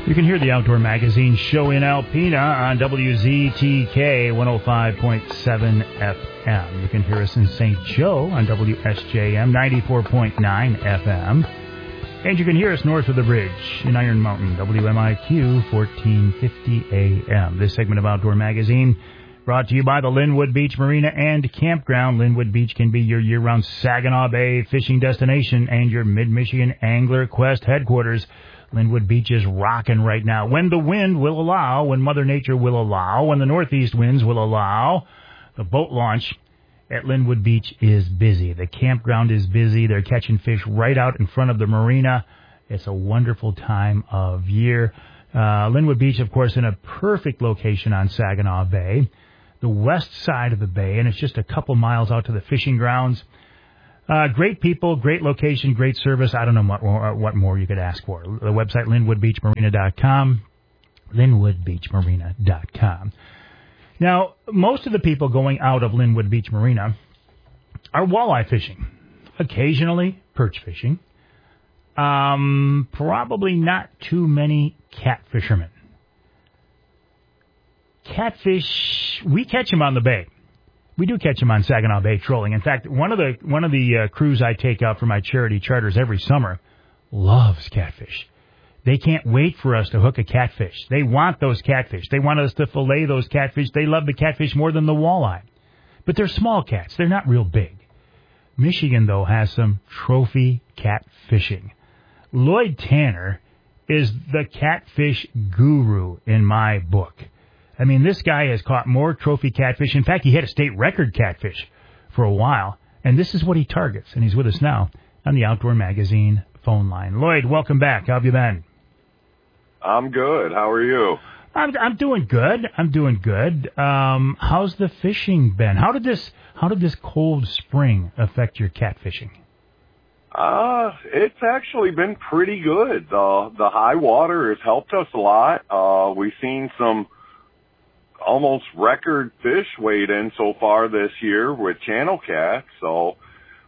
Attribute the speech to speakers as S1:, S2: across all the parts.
S1: You can hear the Outdoor Magazine show in Alpena on WZTK 105.7 FM. You can hear us in St. Joe on WSJM 94.9 FM. And you can hear us north of the bridge in Iron Mountain, WMIQ 1450 AM. This segment of Outdoor Magazine brought to you by the Linwood Beach Marina and Campground. Linwood Beach can be your year-round Saginaw Bay fishing destination and your Mid-Michigan Angler Quest headquarters. Linwood Beach is rocking right now. When the wind will allow, when Mother Nature will allow, when the northeast winds will allow, the boat launch at Linwood Beach is busy. The campground is busy. They're catching fish right out in front of the marina. It's a wonderful time of year. Linwood Beach, of course, in a perfect location on Saginaw Bay, the west side of the bay, and it's just a couple miles out to the fishing grounds. Great people, great location, great service. I don't know what more you could ask for. The website, linwoodbeachmarina.com, linwoodbeachmarina.com. Now, most of the people going out of Linwood Beach Marina are walleye fishing, occasionally perch fishing, probably not too many cat fishermen. Catfish, we catch them on the bay. We do catch them on Saginaw Bay trolling. In fact, one of the crews I take out for my charity charters every summer loves catfish. They can't wait for us to hook a catfish. They want those catfish. They want us to fillet those catfish. They love the catfish more than the walleye. But they're small cats. They're not real big. Michigan, though, has some trophy cat fishing. Lloyd Tanner is the catfish guru in my book. I mean, this guy has caught more trophy catfish. In fact, he had a state record catfish for a while, and this is what he targets. And he's with us now on the Outdoor Magazine phone line. Lloyd, welcome back. How have you been?
S2: I'm good. How are you?
S1: I'm doing good. How's the fishing been? How did this cold spring affect your catfishing?
S2: It's actually been pretty good. The high water has helped us a lot. We've seen some almost record fish weighed in so far this year with channel cats. So,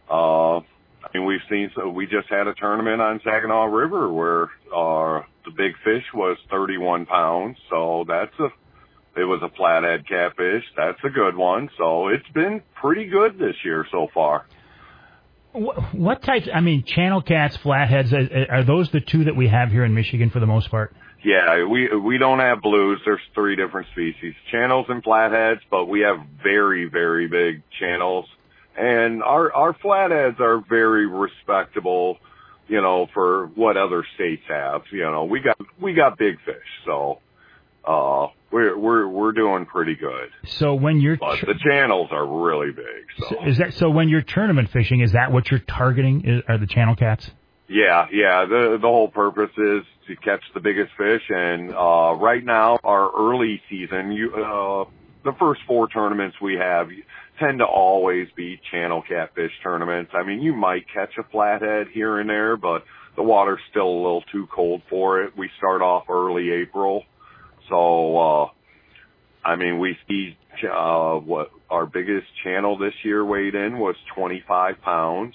S2: we just had a tournament on Saginaw River where, the big fish was 31 pounds. So it was a flathead catfish. That's a good one. So it's been pretty good this year so far.
S1: What types, channel cats, flatheads, are those the two that we have here in Michigan for the most part?
S2: Yeah, we don't have blues. There's 3 different species, channels and flatheads, but we have very, very big channels. And our flatheads are very respectable, for what other states have. We got big fish, so we're doing pretty good.
S1: So when you're
S2: the channels are really big.
S1: So when you're tournament fishing, is that what you're targeting? Are the channel cats?
S2: Yeah. The whole purpose is to catch the biggest fish. And right now, our early season, the first 4 tournaments we have tend to always be channel catfish tournaments. You might catch a flathead here and there, but the water's still a little too cold for it. We start off early April. So, we see what our biggest channel this year weighed in was 25 pounds.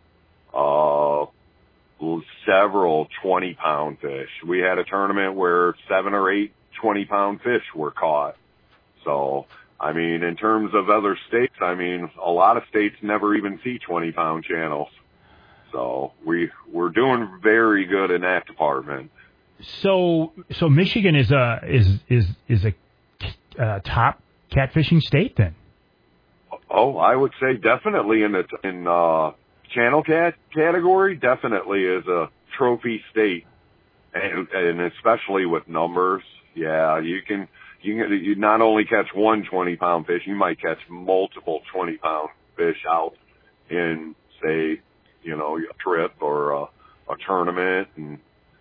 S2: Several 20-pound fish. We had a tournament where 7 or 8 20-pound fish were caught. So, in terms of other states, a lot of states never even see 20-pound channels. So we're doing very good in that department.
S1: So Michigan is a top catfishing state then?
S2: Oh, I would say definitely in channel cat category, definitely is a trophy state, and especially with numbers. Yeah, you not only catch one 20-pound fish, you might catch multiple 20-pound fish out in, say, a trip or a tournament. And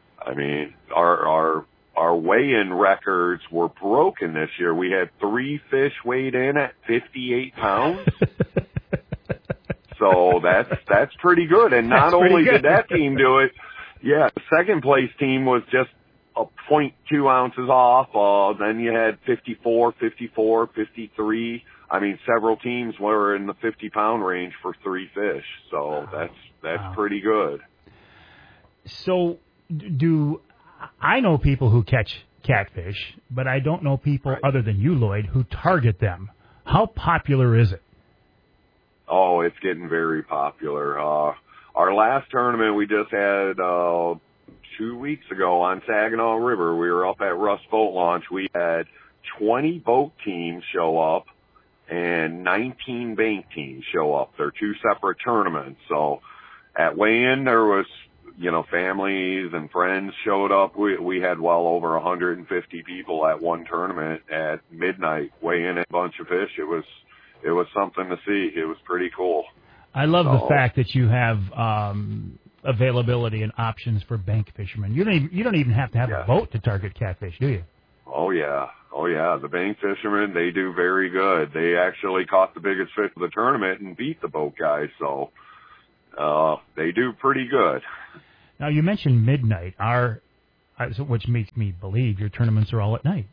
S2: our weigh-in records were broken this year. We had 3 fish weighed in at 58 pounds. So that's pretty good. And not only did that team do it, the second place team was just a 0.2 ounces off. Then you had 54, 53. Several teams were in the 50-pound range for 3 fish. So that's pretty good.
S1: So I know people who catch catfish, but I don't know people other than you, Lloyd, who target them. How popular is it?
S2: Oh, it's getting very popular. Our last tournament we just had 2 weeks ago on Saginaw River. We were up at Russ Boat Launch. We had 20 boat teams show up and 19 bank teams show up. They're two separate tournaments. So at weigh-in, there was, families and friends showed up. We had well over 150 people at one tournament at midnight weighing a bunch of fish. It was something to see. It was pretty cool.
S1: I love the fact that you have availability and options for bank fishermen. You don't even have to have a boat to target catfish, do you?
S2: Oh yeah. The bank fishermen, they do very good. They actually caught the biggest fish of the tournament and beat the boat guys. So they do pretty good.
S1: Now you mentioned midnight, which makes me believe your tournaments are all at night.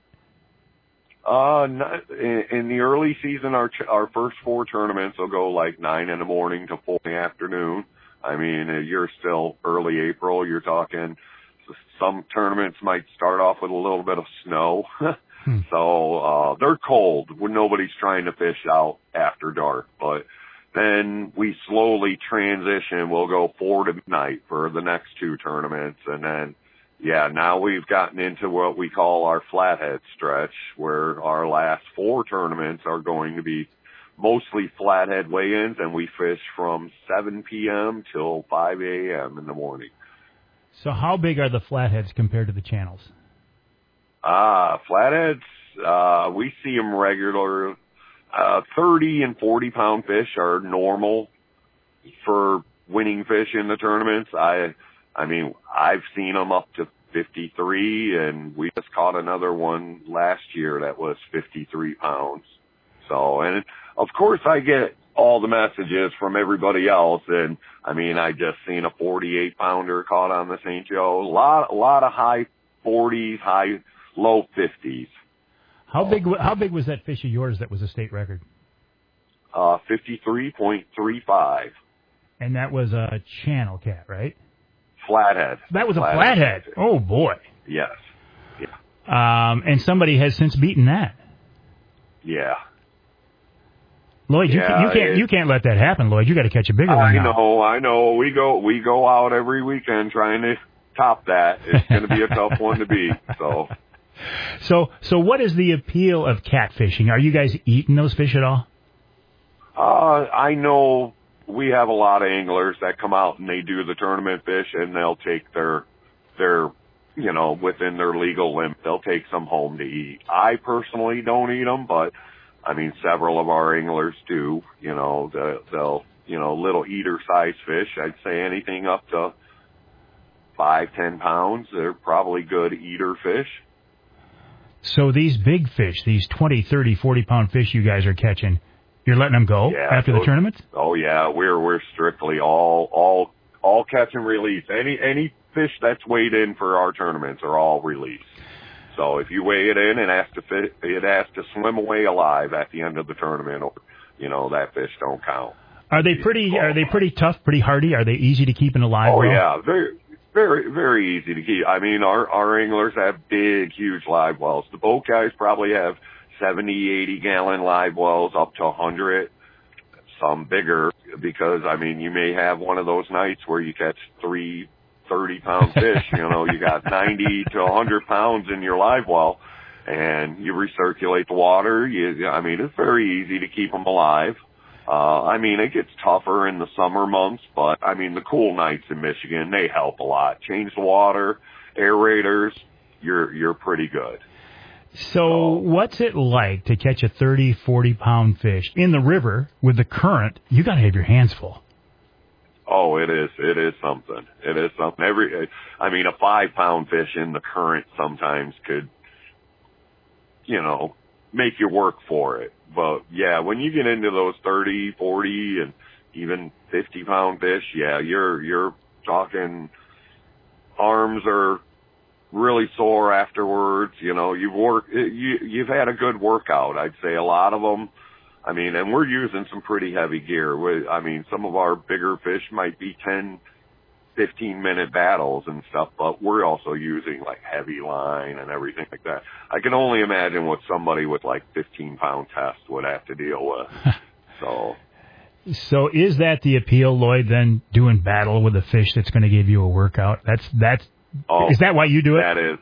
S2: In the early season, our first four tournaments will go like 9 in the morning to 4 in the afternoon. I mean, you're still early April. You're talking some tournaments might start off with a little bit of snow. So, they're cold when nobody's trying to fish out after dark, but then we slowly transition. We'll go 4 to midnight for the next two tournaments. And then, now we've gotten into what we call our flathead stretch, where our last four tournaments are going to be mostly flathead weigh-ins, and we fish from 7 p.m. till 5 a.m. in the morning.
S1: So how big are the flatheads compared to the channels?
S2: Flatheads, we see them regular. 30 and 40 pound fish are normal for winning fish in the tournaments. I mean, I've seen them up to 53, and we just caught another one last year that was 53 pounds. So, and of course I get all the messages from everybody else, and I mean, I just seen a 48 pounder caught on the St. Joe. A lot of high 40s, low 50s.
S1: How big was that fish of yours that was a state record?
S2: 53.35.
S1: And that was a channel cat, right?
S2: Flathead.
S1: That was a flathead. Oh boy.
S2: Yes. Yeah.
S1: And somebody has since beaten that.
S2: Yeah.
S1: Lloyd, you can't let that happen, Lloyd. You got to catch a bigger one now.
S2: I know. We go out every weekend trying to top that. It's going to be a tough one to beat.
S1: So what is the appeal of catfishing? Are you guys eating those fish at all?
S2: I know we have a lot of anglers that come out and they do the tournament fish, and they'll take their within their legal limit, they'll take some home to eat. I personally don't eat them, but I mean, several of our anglers do. They'll little eater size fish. I'd say anything up to 5-10 pounds. They're probably good eater fish.
S1: So these big fish, these 20, 30, 40-pound fish you guys are catching, you're letting them go after the tournaments?
S2: Oh yeah, we're strictly all catch and release. Any fish that's weighed in for our tournaments are all released. So if you weigh it in, it has to swim away alive at the end of the tournament, or that fish don't count.
S1: Are they pretty tough, pretty hardy? Are they easy to keep in a live well?
S2: Yeah, very, very, very easy to keep. I mean, our anglers have big, huge live wells. The boat guys probably have 70, 80 gallon live wells up to 100, some bigger, because I mean, you may have one of those nights where you catch 3 30-pound fish. You got 90 to 100 pounds in your live well, and you recirculate the water. It's very easy to keep them alive. It gets tougher in the summer months, but the cool nights in Michigan, they help a lot. Change the water, aerators, you're pretty good.
S1: So what's it like to catch a 30, 40-pound fish in the river with the current? You got to have your hands full.
S2: Oh, it is something. It is something. A 5-pound fish in the current sometimes could, make you work for it. But yeah, when you get into those 30, 40, and even 50-pound fish, you're talking arms are really sore afterwards. You've had a good workout. I'd say a lot of them. And we're using some pretty heavy gear. Some of our bigger fish might be 10 15-minute battles and stuff, but we're also using like heavy line and everything like that. I can only imagine what somebody with like 15-pound test would have to deal with.
S1: So is that the appeal, Lloyd, then doing battle with a fish that's going to give you a workout? Is that why you do it?
S2: That is.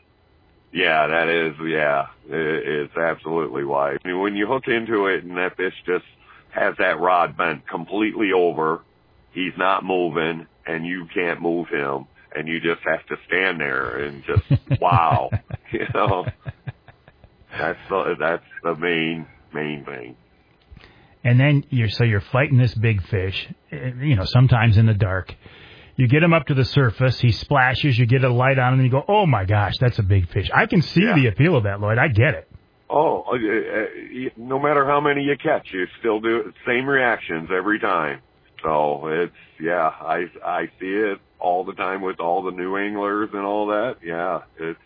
S2: It's absolutely why. I mean, when you hook into it and that fish just has that rod bent completely over, he's not moving, and you can't move him, and you just have to stand there and just, wow, you know, that's the main thing.
S1: And then you're fighting this big fish, you know, sometimes in the dark. You get him up to the surface, he splashes, you get a light on him, and you go, oh my gosh, that's a big fish. I can see the appeal of that, Lloyd. I get it.
S2: Oh, no matter how many you catch, you still do same reactions every time. So I see it all the time with all the new anglers and all that. Yeah, it's